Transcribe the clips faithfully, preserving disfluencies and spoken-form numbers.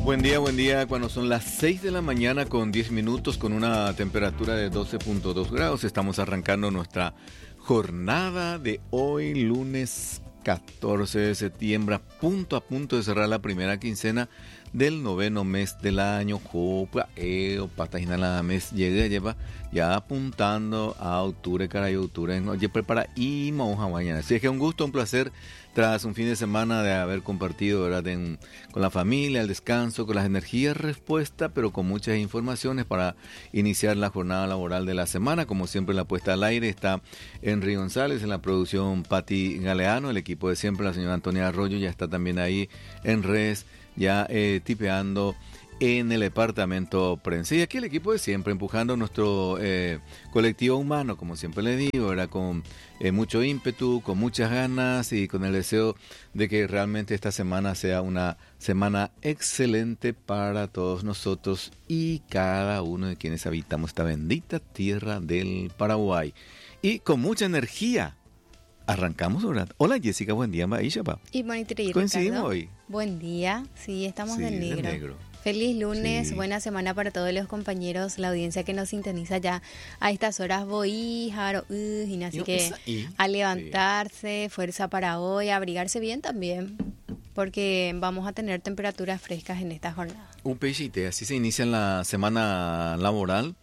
Buen día, buen día. Cuando son las seis de la mañana con diez minutos, con una temperatura de doce punto dos grados, estamos arrancando nuestra jornada de hoy, lunes catorce de septiembre, a punto a punto de cerrar la primera quincena del noveno mes del año. Jopa, eo, patajina la mes llega, lleva ya apuntando a octubre, caray, octubre, no, ya prepara y monja mañana. Así es que un gusto, un placer, tras un fin de semana de haber compartido, ¿verdad?, en, con la familia, el descanso, con las energías respuesta, pero con muchas informaciones para iniciar la jornada laboral de la semana. Como siempre, la puesta al aire está Henry González, en la producción Pati Galeano, el equipo de siempre, la señora Antonia Arroyo, ya está también ahí en redes, ya eh, tipeando en el departamento prensa. Y aquí el equipo de siempre, empujando nuestro eh, colectivo humano, como siempre le digo, ¿verdad?, con eh, mucho ímpetu, con muchas ganas y con el deseo de que realmente esta semana sea una semana excelente para todos nosotros y cada uno de quienes habitamos esta bendita tierra del Paraguay. Y con mucha energía arrancamos, ¿verdad? Hola Jessica, buen día, Maisha. Y bonito, coincidimos hoy. Buen día, sí, estamos Sí, de negro. de negro. Feliz lunes, Sí. Buena semana para todos los compañeros, la audiencia que nos sintoniza ya a estas horas. Voy, jaro, uh, así Yo, que esa- y- a levantarse, fuerza para hoy, a abrigarse bien también, porque vamos a tener temperaturas frescas en esta jornada. Un pechite, así se inicia la semana laboral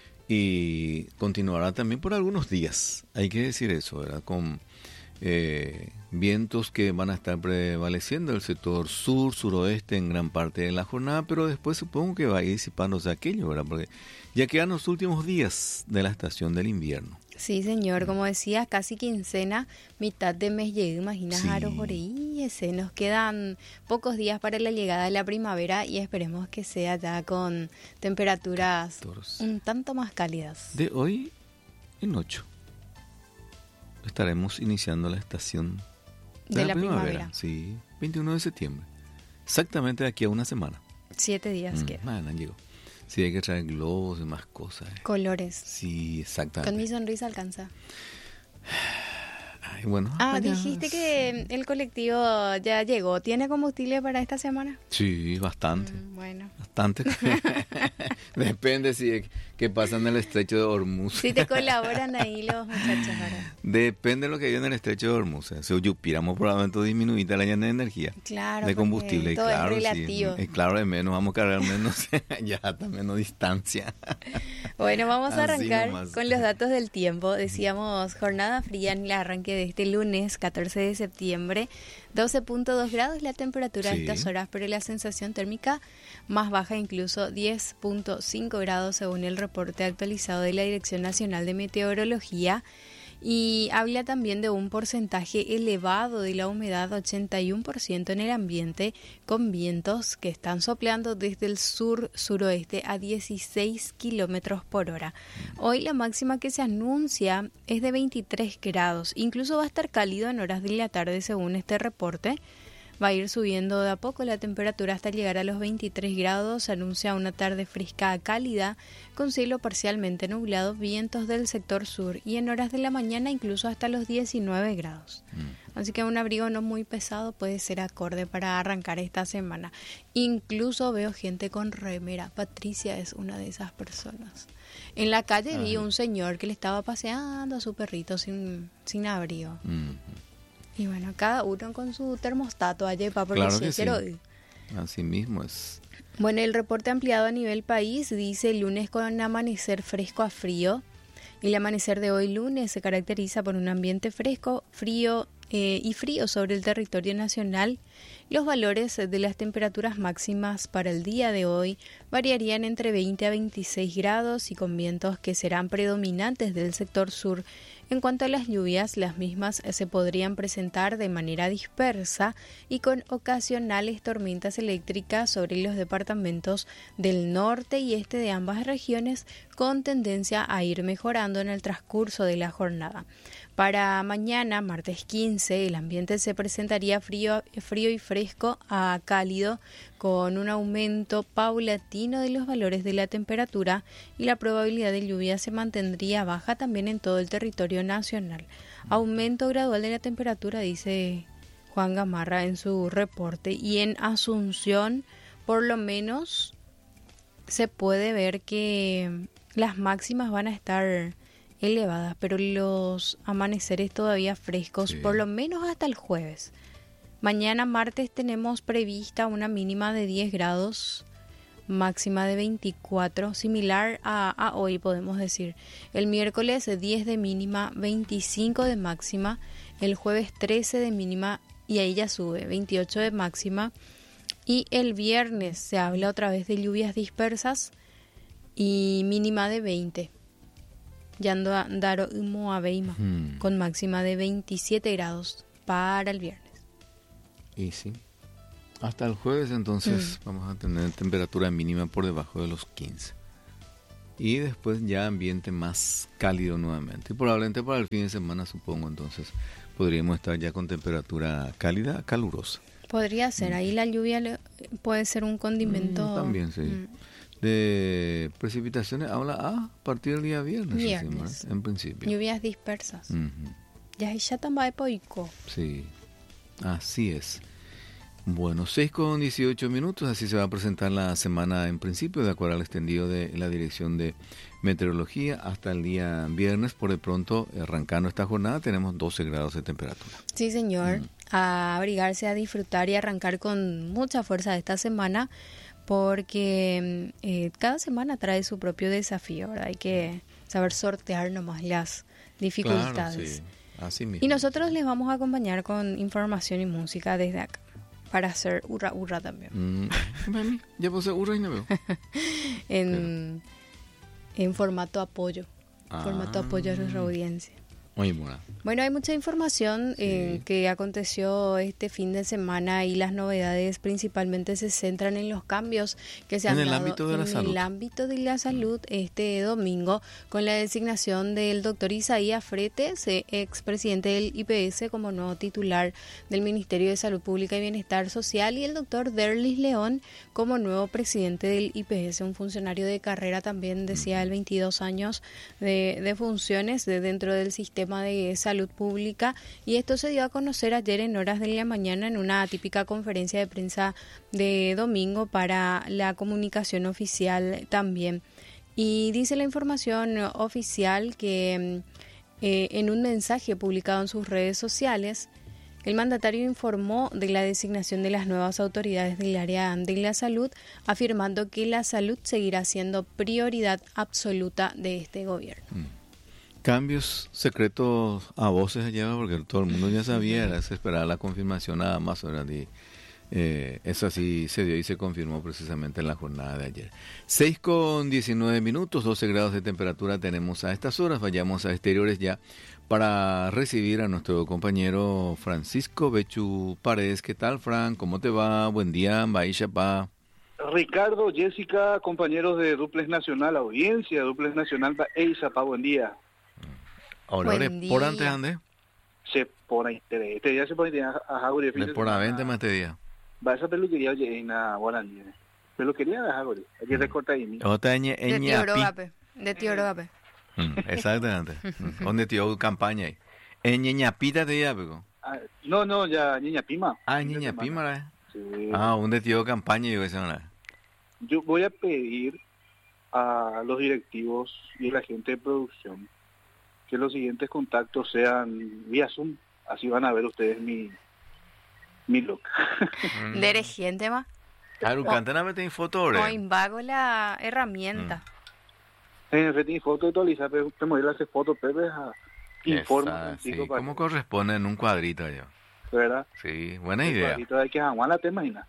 y continuará también por algunos días. Hay que decir eso, ¿verdad? Con eh, vientos que van a estar prevaleciendo el sector sur, suroeste en gran parte de la jornada, pero después supongo que va a ir disipándose aquello, ¿verdad? Porque ya quedan los últimos días de la estación del invierno. Sí, señor, como decías, casi quincena, mitad de mes llega, imaginas, Sí. Jaro, por ahí, ese, nos quedan pocos días para la llegada de la primavera y esperemos que sea ya con temperaturas catorce. un tanto más cálidas. De hoy en ocho estaremos iniciando la estación de, De la primavera. Sí, veintiuno de septiembre. Exactamente de aquí a una semana. Siete días Mm, quedan. mañana llegó. Sí, hay que traer globos y más cosas. eh. Colores. Sí, exactamente. Con mi sonrisa alcanza. Ay, bueno. Ah, mañana- dijiste que el colectivo ya llegó. ¿Tiene combustible para esta semana? Sí, bastante. Mm, bueno. Bastante. Depende si qué pasa en el estrecho de Hormuz. Si te colaboran ahí los muchachos ahora. Depende de lo que hay en el estrecho de Hormuz. eh. Si piramos probablemente disminuida la llena de energía. Claro, De porque combustible. Y todo claro, es sí. relativo. Y claro, de menos, vamos a cargar menos. Ya está menos distancia. Bueno, vamos a Así arrancar nomás. con los datos del tiempo. Decíamos jornada fría en el arranque de este lunes catorce de septiembre, doce punto dos grados la temperatura a Sí. estas horas, pero la sensación térmica más baja, incluso diez punto cinco grados según el reporte actualizado de la Dirección Nacional de Meteorología. Y habla también de un porcentaje elevado de la humedad, ochenta y uno por ciento en el ambiente, con vientos que están soplando desde el sur-suroeste a dieciséis kilómetros por hora. Hoy la máxima que se anuncia es de veintitrés grados, incluso va a estar cálido en horas de la tarde según este reporte. Va a ir subiendo de a poco la temperatura hasta llegar a los veintitrés grados. Se anuncia una tarde fresca a cálida, con cielo parcialmente nublado, vientos del sector sur y en horas de la mañana incluso hasta los diecinueve grados. Mm. Así que un abrigo no muy pesado puede ser acorde para arrancar esta semana. Incluso veo gente con remera. Patricia es una de esas personas. En la calle vi Ajá. un señor que le estaba paseando a su perrito sin, sin abrigo. Mm. Y bueno, cada uno con su termostato allá para Claro que sí. pero Así mismo es. bueno, el reporte ampliado a nivel país dice el lunes con amanecer fresco a frío. Y el amanecer de hoy lunes se caracteriza por un ambiente fresco, frío eh, y frío sobre el territorio nacional. Los valores de las temperaturas máximas para el día de hoy variarían entre veinte a veintiséis grados y con vientos que serán predominantes del sector sur. En cuanto a las lluvias, las mismas se podrían presentar de manera dispersa y con ocasionales tormentas eléctricas sobre los departamentos del norte y este de ambas regiones, con tendencia a ir mejorando en el transcurso de la jornada. Para mañana, martes quince, el ambiente se presentaría frío, frío y fresco a cálido, con un aumento paulatino de los valores de la temperatura, y la probabilidad de lluvia se mantendría baja también en todo el territorio nacional. Aumento gradual de la temperatura, dice Juan Gamarra en su reporte. Y en Asunción, por lo menos se puede ver que las máximas van a estar elevadas, pero los amaneceres todavía frescos, sí, por lo menos hasta el jueves. Mañana martes tenemos prevista una mínima de diez grados, máxima de veinticuatro, similar a, a hoy podemos decir. El miércoles diez de mínima, veinticinco de máxima, el jueves trece de mínima y ahí ya sube, veintiocho de máxima. Y el viernes se habla otra vez de lluvias dispersas y mínima de veinte. Yando a Daro Umo a Beima, hmm. con máxima de veintisiete grados para el viernes. Y sí, hasta el jueves entonces mm. vamos a tener temperatura mínima por debajo de los quince. Y después ya ambiente más cálido nuevamente. Y probablemente para el fin de semana, supongo, entonces podríamos estar ya con temperatura cálida, calurosa. Podría ser, mm. ahí la lluvia puede ser un condimento. Mm, también, sí. Mm. De precipitaciones habla a partir del día viernes, viernes. Así, en principio. Lluvias dispersas. Uh-huh. Ya ya también poico. Sí, así es. Bueno, seis con dieciocho minutos, así se va a presentar la semana en principio, de acuerdo al extendido de la Dirección de Meteorología, hasta el día viernes. Por de pronto, arrancando esta jornada, tenemos doce grados de temperatura. Sí, señor. Mm. A abrigarse, a disfrutar y arrancar con mucha fuerza esta semana, porque eh, cada semana trae su propio desafío, ¿verdad? Hay que saber sortear nomás las dificultades. Claro, sí. Así mismo. Y nosotros les vamos a acompañar con información y música desde acá, para hacer hurra hurra también. Mm, ya puse hurra y no veo. en, en formato apoyo, ah. formato apoyo a nuestra audiencia. Muy buena. Bueno, hay mucha información sí. eh, que aconteció este fin de semana y las novedades principalmente se centran en los cambios que se han en el dado ámbito de la en salud. el ámbito de la salud este domingo con la designación del doctor Isaías Fretes, expresidente del I P S, como nuevo titular del Ministerio de Salud Pública y Bienestar Social, y el doctor Derlis León como nuevo presidente del I P S, un funcionario de carrera también, decía él, veintidós años de, de funciones de dentro del sistema de salud pública, y esto se dio a conocer ayer en horas de la mañana en una típica conferencia de prensa de domingo para la comunicación oficial también. Y dice la información oficial que eh, en un mensaje publicado en sus redes sociales, el mandatario informó de la designación de las nuevas autoridades del área de la salud, afirmando que la salud seguirá siendo prioridad absoluta de este gobierno. Mm. Cambios secretos a voces allá, porque todo el mundo ya sabía, era se esperaba la confirmación nada más, ¿verdad? Y eh, eso así se dio y se confirmó precisamente en la jornada de ayer. seis con diecinueve minutos, doce grados de temperatura tenemos a estas horas. Vayamos a exteriores ya para recibir a nuestro compañero Francisco Bechu Paredes. ¿Qué tal, Fran? ¿Cómo te va? Buen día, Baisha Pa. Ricardo, Jessica, compañeros de Duplex Nacional, audiencia de Duplex Nacional, Baisha Pa, buen día. Ahora, ¿por antes ande? Se por ahí, este día se pone a Jaguri. ¿De por a veinte más este día? Va esa peluquería oye en la Guaraní. Peluquería de Jaguri. Aquí recorta ahí. Otra ñe, de tío Orogape. De tío Orogape. Exactamente. ¿Dónde tío campaña ahí? ¿En Ñeñapita te ya, pego? No, no, ya Ñeñapima. Ah, Ñeñapima, ¿eh? Sí. Ah, ¿dónde tío campaña y eso no? Yo voy a pedir a los directivos y a la gente de producción que los siguientes contactos sean vía Zoom, así van a ver ustedes mi mi look. ¿De gente más? Claro, cantan a fotos. O invago la herramienta. Mm. En el foto actualizar, pero te morir hacer fotos, pero informa. Sí, ¿cómo corresponde en un cuadrito yo? ¿Verdad? Sí, buena el idea. Cuadrito hay que aguantar la tema, ¿no?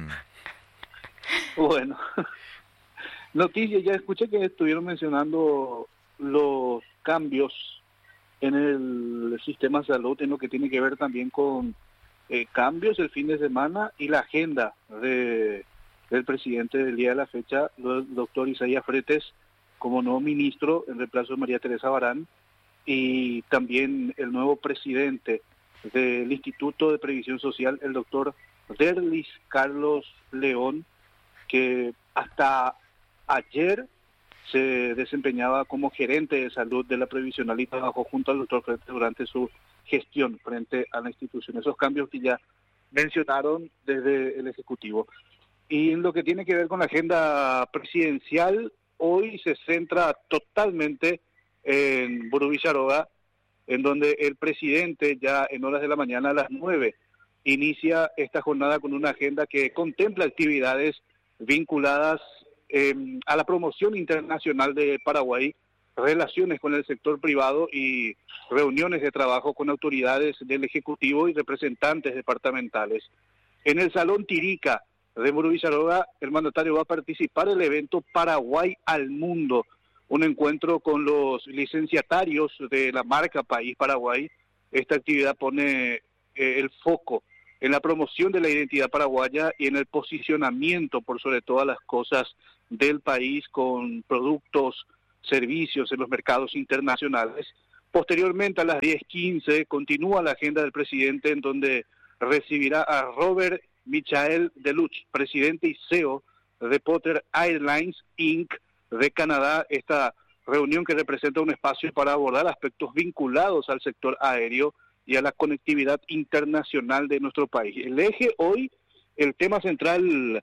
Mm. Bueno, noticias, ya escuché que estuvieron mencionando los cambios en el sistema de salud, en lo que tiene que ver también con eh, cambios el fin de semana y la agenda de, del presidente del día de la fecha, el doctor Isaías Fretes, como nuevo ministro en reemplazo de María Teresa Barán, y también el nuevo presidente del Instituto de Previsión Social, el doctor Derlis Carlos León, que hasta ayer se desempeñaba como gerente de salud de la previsional y trabajó junto al doctor Fretes durante su gestión frente a la institución. Esos cambios que ya mencionaron desde el Ejecutivo. Y en lo que tiene que ver con la agenda presidencial, hoy se centra totalmente en Burú Villaroga, en donde el presidente ya en horas de la mañana a las nueve inicia esta jornada con una agenda que contempla actividades vinculadas eh, a la promoción internacional de Paraguay, relaciones con el sector privado y reuniones de trabajo con autoridades del Ejecutivo y representantes departamentales. En el Salón Tirica de Burú Villaroga, el mandatario va a participar en el evento Paraguay al Mundo, un encuentro con los licenciatarios de la marca País Paraguay. Esta actividad pone eh, el foco en la promoción de la identidad paraguaya y en el posicionamiento, por sobre todas las cosas, del país con productos, servicios en los mercados internacionales. Posteriormente, a las diez quince, continúa la agenda del presidente, en donde recibirá a Robert Michael Deluch, presidente y C E O de Potter Airlines incorporated de Canadá, esta reunión que representa un espacio para abordar aspectos vinculados al sector aéreo y a la conectividad internacional de nuestro país. El eje hoy, el tema central,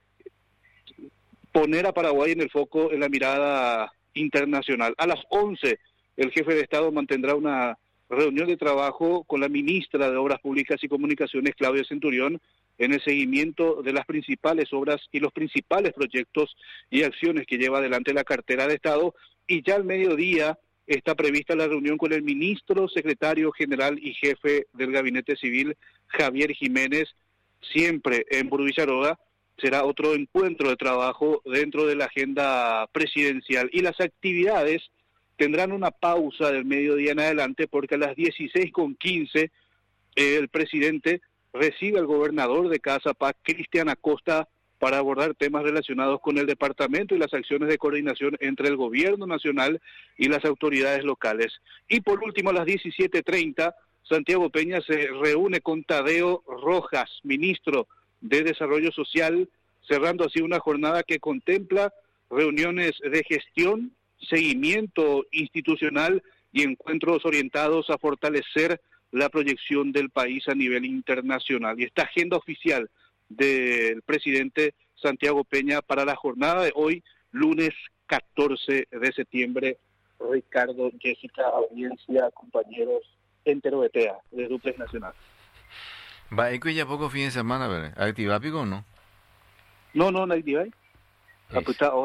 poner a Paraguay en el foco en la mirada internacional. A las once, el jefe de Estado mantendrá una reunión de trabajo con la ministra de Obras Públicas y Comunicaciones, Claudia Centurión, en el seguimiento de las principales obras y los principales proyectos y acciones que lleva adelante la cartera de Estado. Y ya al mediodía está prevista la reunión con el ministro, secretario general y jefe del Gabinete Civil, Javier Jiménez, siempre en Burú Villaroga. Será otro encuentro de trabajo dentro de la agenda presidencial. Y las actividades tendrán una pausa del mediodía en adelante, porque a las dieciséis con quince eh, el presidente recibe al gobernador de Casa Paz, Cristian Acosta, para abordar temas relacionados con el departamento y las acciones de coordinación entre el gobierno nacional y las autoridades locales. Y por último, a las diecisiete treinta, Santiago Peña se reúne con Tadeo Rojas, ministro de Desarrollo Social, cerrando así una jornada que contempla reuniones de gestión, seguimiento institucional y encuentros orientados a fortalecer la proyección del país a nivel internacional. Y esta agenda oficial del presidente Santiago Peña para la jornada de hoy, lunes catorce de septiembre. Ricardo, Jessica, audiencia, compañeros, entero de T E A, de Duplex Nacional. Va, ¿y ya poco fin de semana, ver? ¿Activa pico o no? No, no, no activa. Eh,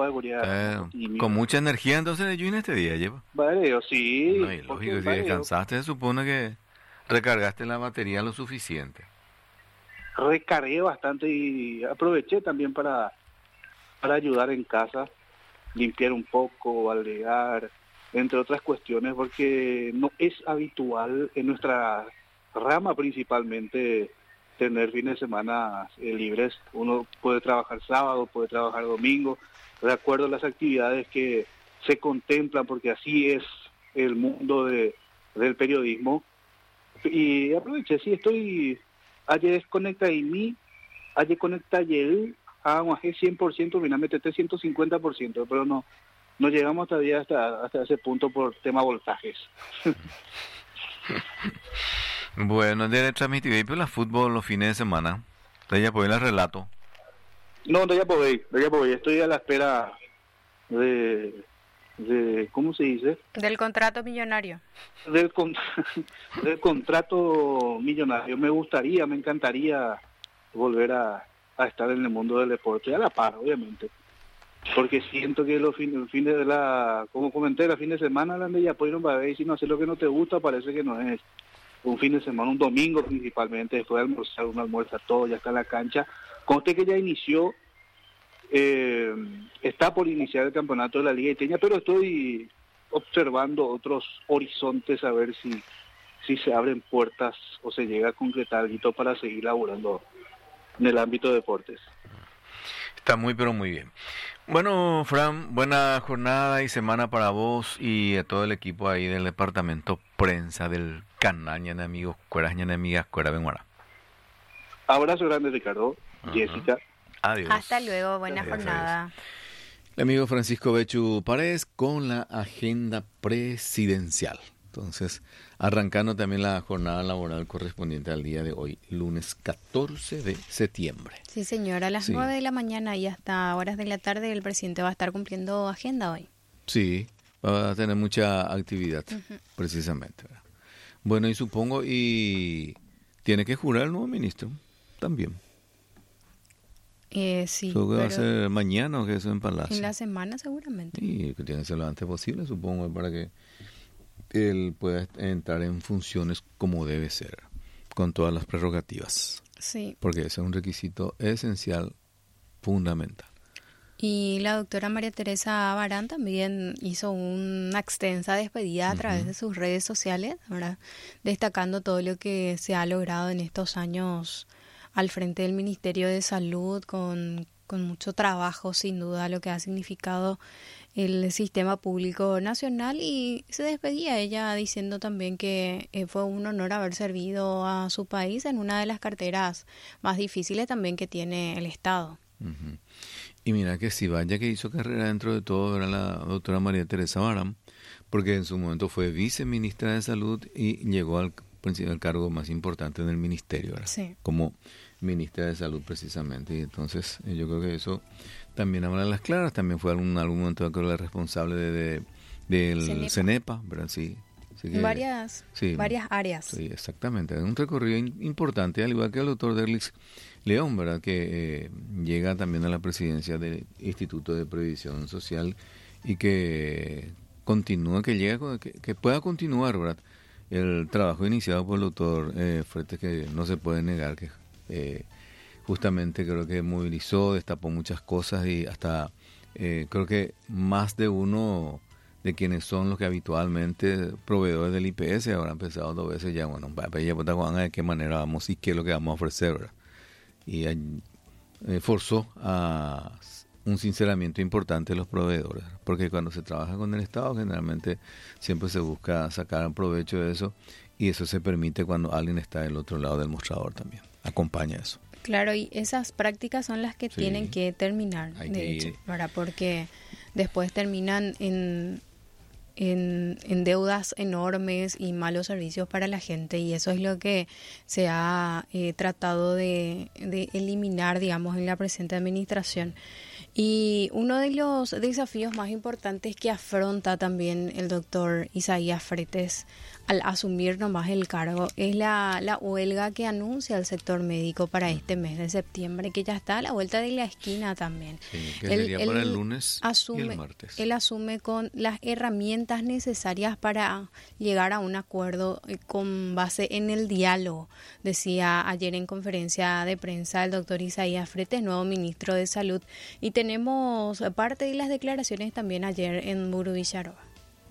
con mucha energía entonces de en este día lleva. Vale, yo sí. No, y lógico, si descansaste se supone que recargaste la batería lo suficiente. Recargué bastante y aproveché también para, para ayudar en casa, limpiar un poco, baldear, entre otras cuestiones, porque no es habitual en nuestra rama principalmente tener fines de semana eh, libres. Uno puede trabajar sábado, puede trabajar domingo, de acuerdo a las actividades que se contemplan, porque así es el mundo de, del periodismo. Y aproveché, sí, estoy ayer desconecta y mí, ayer conecta ayer a cien por ciento, mira, metete ciento cincuenta por ciento, pero no no llegamos todavía hasta, hasta ese punto por tema voltajes. Bueno, de transmitir pero la fútbol los fines de semana. De ya podéis el relato. No, de ya podéis, de ya podéis. Estoy a la espera de, de ¿cómo se dice? Del contrato millonario. Del, con, del contrato millonario. Me gustaría, me encantaría volver a, a estar en el mundo del deporte, a la par, obviamente. Porque siento que los fines, los fines de la, como comenté, los fines de semana la de ya pudieron para ver, y si no hacer lo que no te gusta, parece que no es un fin de semana, un domingo principalmente, después de almorzar, uno almuerza todo, ya está en la cancha. Conste que ya inició, eh, está por iniciar el campeonato de la Liga Iteña, pero estoy observando otros horizontes a ver si, si se abren puertas o se llega a concretar algo para seguir laburando en el ámbito de deportes. Está muy, pero muy bien. Bueno, Fran, buena jornada y semana para vos y a todo el equipo ahí del departamento prensa del canal, ñan amigos, cueras, ñan amigas, cuera, benguara. Abrazo grande, Ricardo, uh-huh. Jessica. Adiós. Hasta luego, buena adiós, jornada. Adiós. El amigo Francisco Bechu Paredes con la agenda presidencial. Entonces, arrancando también la jornada laboral correspondiente al día de hoy, lunes catorce de septiembre. Sí, señora, a las sí. nueve de la mañana y hasta horas de la tarde el presidente va a estar cumpliendo agenda hoy. Sí, va a tener mucha actividad, uh-huh. precisamente. ¿verdad? Bueno, y supongo, y tiene que jurar el nuevo ministro también. Eh, sí, ¿Eso que pero va a ser mañana o que eso en Palacio? En la semana seguramente. Y que tiene que ser lo antes posible, supongo, para que él pueda entrar en funciones como debe ser, con todas las prerrogativas. Sí. Porque ese es un requisito esencial, fundamental. Y la doctora María Teresa Barán también hizo una extensa despedida a uh-huh. través de sus redes sociales, ¿verdad? Destacando todo lo que se ha logrado en estos años al frente del Ministerio de Salud, con, con mucho trabajo, sin duda, lo que ha significado el sistema público nacional, y se despedía ella diciendo también que eh, fue un honor haber servido a su país en una de las carteras más difíciles también que tiene el Estado. Uh-huh. Y mira que si vaya que hizo carrera dentro de todo era la doctora María Teresa Barán, porque en su momento fue viceministra de Salud y llegó al al cargo más importante en el ministerio, ¿verdad? Sí. Como ministra de Salud precisamente, y entonces eh, yo creo que eso también habla las claras. También fue algún, algún momento creo, la responsable de, de del Cenepa, Cenepa ¿verdad? Sí, que, varias, sí, varias áreas. Sí, exactamente, es un recorrido in, importante, al igual que el doctor Derlix León, ¿verdad? Que eh, llega también a la presidencia del Instituto de Previsión Social y que continúa, que llega, que, que pueda continuar, ¿verdad? El trabajo iniciado por el doctor eh, Fretes, que no se puede negar, que eh, justamente creo que movilizó, destapó muchas cosas y hasta eh, creo que más de uno de quienes son los que habitualmente proveedores del I P S habrán pensado dos veces ya, bueno, de qué manera vamos y qué es lo que vamos a ofrecer, ¿verdad? Y eh, forzó a un sinceramiento importante de los proveedores, porque cuando se trabaja con el Estado generalmente siempre se busca sacar provecho de eso, y eso se permite cuando alguien está del otro lado del mostrador también, acompaña eso. Claro, y esas prácticas son las que sí, tienen que terminar, de que hecho, ¿verdad? Porque después terminan en, en, en deudas enormes y malos servicios para la gente, y eso es lo que se ha eh, tratado de, de eliminar, digamos, en la presente administración. Y uno de los desafíos más importantes que afronta también el doctor Isaías Fretes al asumir nomás el cargo es la, la huelga que anuncia el sector médico para este mes de septiembre, que ya está a la vuelta de la esquina también. Sí, que él, sería él para el lunes asume, y el martes. Él asume con las herramientas necesarias para llegar a un acuerdo con base en el diálogo, decía ayer en conferencia de prensa el doctor Isaías Fretes, nuevo ministro de Salud, y tenemos parte de las declaraciones también ayer en Buru Villaroa.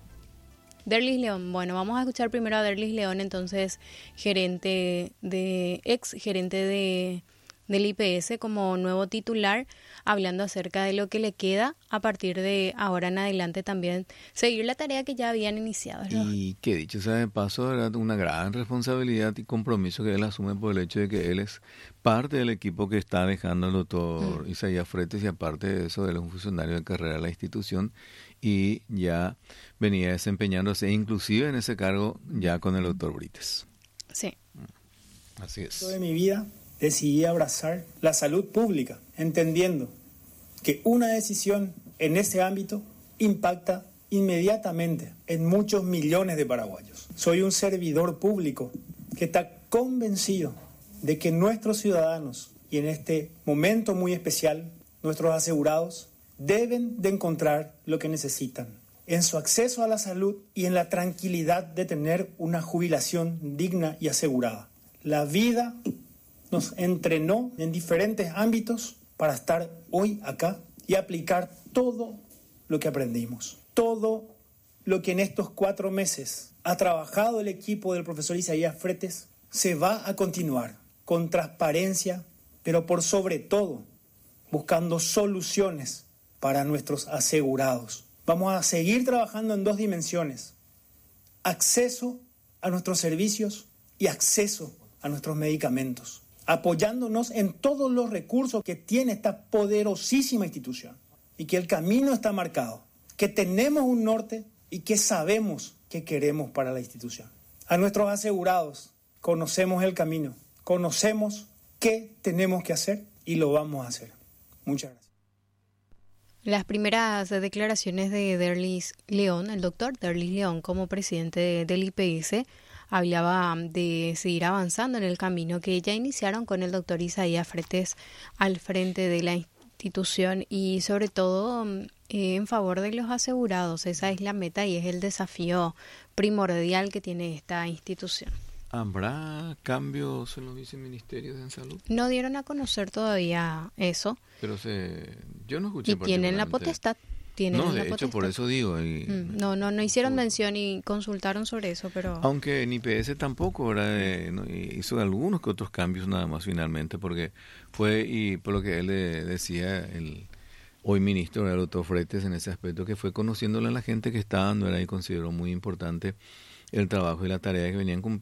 Derlis León, bueno, vamos a escuchar primero a Derlis León, entonces gerente de, ex gerente de del I P S como nuevo titular, hablando acerca de lo que le queda a partir de ahora en adelante también seguir la tarea que ya habían iniciado, ¿no? Y que dicho sea de paso, era una gran responsabilidad y compromiso que él asume por el hecho de que él es parte del equipo que está dejando el doctor mm. Isaías Fretes, y aparte de eso, él es un funcionario de carrera de la institución y ya venía desempeñándose inclusive en ese cargo ya con el doctor Brites. Sí. Así es. De mi vida decidí abrazar la salud pública, entendiendo que una decisión en ese ámbito impacta inmediatamente en muchos millones de paraguayos. Soy un servidor público que está convencido de que nuestros ciudadanos, y en este momento muy especial, nuestros asegurados, deben de encontrar lo que necesitan en su acceso a la salud y en la tranquilidad de tener una jubilación digna y asegurada. La vida nos entrenó en diferentes ámbitos para estar hoy acá y aplicar todo lo que aprendimos. Todo lo que en estos cuatro meses ha trabajado el equipo del profesor Isaías Fretes se va a continuar con transparencia, pero por sobre todo buscando soluciones para nuestros asegurados. Vamos a seguir trabajando en dos dimensiones: acceso a nuestros servicios y acceso a nuestros medicamentos, apoyándonos en todos los recursos que tiene esta poderosísima institución, y que el camino está marcado, que tenemos un norte y que sabemos que queremos para la institución. A nuestros asegurados, conocemos el camino, conocemos qué tenemos que hacer y lo vamos a hacer. Muchas gracias. Las primeras declaraciones de Derlis León, el doctor Derlis León, como presidente del I P S, hablaba de seguir avanzando en el camino que ya iniciaron con el doctor Isaías Fretes al frente de la institución y sobre todo eh, en favor de los asegurados. Esa es la meta y es el desafío primordial que tiene esta institución. ¿Habrá cambios en los viceministerios de salud? No dieron a conocer todavía eso. Pero se, yo no escuché. Y tienen la potestad. Tienen no, de la hecho, potestad. por eso digo. Y, mm, no, no, no hicieron mención y consultaron sobre eso, pero... Aunque en I P S tampoco, ¿verdad? Eh, no, hizo algunos que otros cambios nada más finalmente, porque fue, y por lo que él le decía, el hoy ministro, el doctor Fretes, en ese aspecto, que fue conociéndole a la gente que estaban, ¿verdad? Y consideró muy importante el trabajo y la tarea que venían cumpliendo.